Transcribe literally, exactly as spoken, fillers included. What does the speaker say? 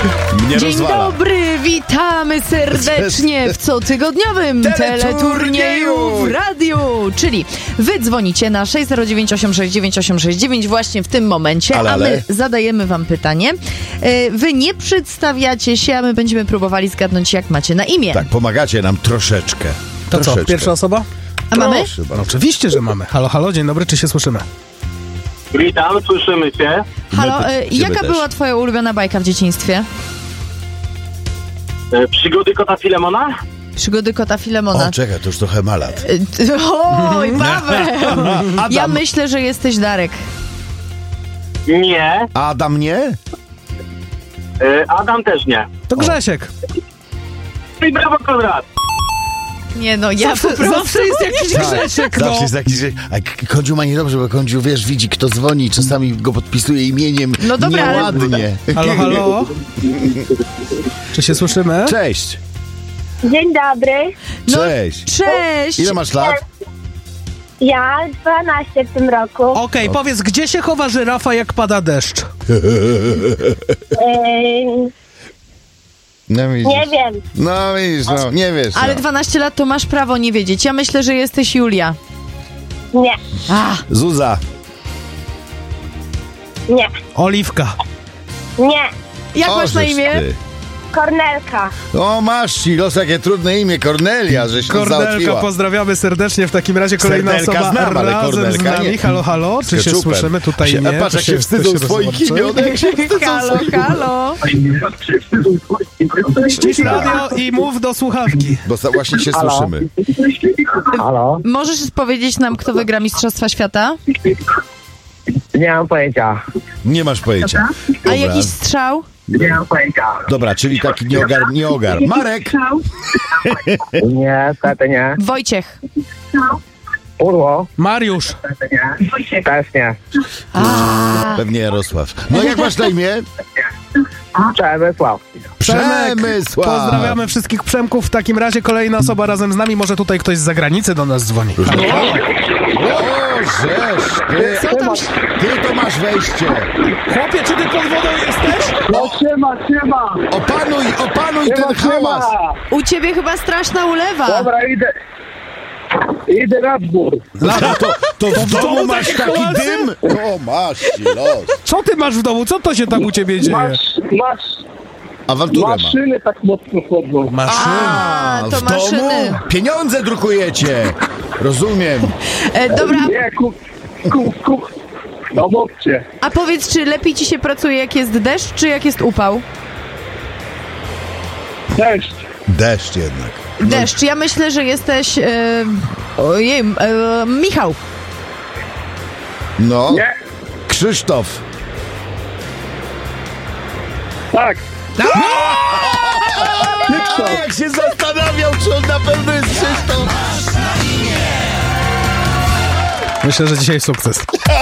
Mnie Dzień rozwala. dobry, witamy serdecznie w cotygodniowym teleturnieju w radiu. Czyli wy dzwonicie na sześć zero dziewięć osiem sześć dziewięć osiem sześć dziewięć właśnie w tym momencie, Ale, ale. a my zadajemy wam pytanie. Wy nie przedstawiacie się, a my będziemy próbowali zgadnąć, jak macie na imię. Tak, pomagacie nam troszeczkę. To co, troszeczkę. pierwsza osoba? A mamy? Proszę No bardzo. oczywiście, że mamy. Halo, halo, dzień dobry, czy się słyszymy? Witam, słyszymy się. Halo, My- e, ciebie jaka też. była twoja ulubiona bajka w dzieciństwie? E, Przygody kota Filemona? Przygody kota Filemona. O, czekaj, to już trochę ma lat. E, Oj, Paweł! Adam. Ja myślę, że jesteś Darek. Nie. Adam nie? E, Adam też nie. To Grzesiek. I brawo, Konrad. Nie no, ja po prostu... Zawsze jest jakiś Grzesiek, no. Zawsze jest jakiś... A K- Kądziu ma niedobrze, bo Kądziu, wiesz, widzi, kto dzwoni, czasami go podpisuje imieniem No dobra, ale- nieładnie. Halo, halo. Czy się słyszymy? Cześć. Dzień dobry. No, Cześć. Cześć! Ile masz lat? Ja dwanaście w tym roku. Okej, powiedz, gdzie się chowa żyrafa, jak pada deszcz? Yy, No widzisz. nie wiem. No widzisz, no, nie wiesz. Ale no. dwanaście lat to masz prawo nie wiedzieć. Ja myślę, że jesteś Julia. Nie, A, Zuza. nie, Oliwka. nie. jak O, masz na żeż imię? ty. Kornelka. O, masz ci, los, jakie trudne imię, Kornelia, żeś się Kornelka, załatwiła. pozdrawiamy serdecznie. W takim razie kolejna Serdelka osoba znam, ale razem z Kornelka nami. nie. Halo, halo, czy się Keczupem. słyszymy? Tutaj Się- nie. a patrz, To jak się wstydzą to się swoich rozłączy. imion, jak się wstydzą Halo, swoich halo. Ścisz radio i mów do słuchawki. Bo sa- właśnie się Halo. słyszymy. Halo? Możesz powiedzieć nam, kto wygra Mistrzostwa Świata? Nie mam pojęcia. Nie masz pojęcia. A Dobra. jakiś strzał? Nie mam pojęcia. Dobra, czyli taki nieogar, nieogar. Marek! Nie, niestety nie. Wojciech. Urło? Mariusz. Też nie. A, Pewnie Jarosław. No jak masz na imię? Przemysław. Przemysław! Pozdrawiamy wszystkich Przemków. W takim razie kolejna osoba razem z nami. Może tutaj ktoś z zagranicy do nas dzwoni. Halo, halo. O, żeż, ty, co tam się... ty to masz wejście. Chłopie, czy ty pod wodą jesteś? No siema, siema. Opanuj, opanuj ten hałas. U ciebie chyba straszna ulewa. Dobra, idę. Idę na dwór. Lada, to, to w domu domu masz takie taki hałasy? dym? O, masz ci los. Co ty masz w domu? Co to się tam u ciebie dzieje? Masz, masz Awanturę ma. maszyny tak mocno chodzą. Maszyny. A, to w maszyny. domu pieniądze drukujecie. Rozumiem. E, dobra, Nie, kup, kup, kup. No mówcie. a powiedz, czy lepiej ci się pracuje, jak jest deszcz, czy jak jest upał? Cześć. Deszcz jednak. Deszcz. Ja myślę, że jesteś... E, ojej, e, Michał. No, Nie. Krzysztof. Tak. A, jak się zastanawiał, czy on na pewno jest Krzysztof. Myślę, że dzisiaj sukces.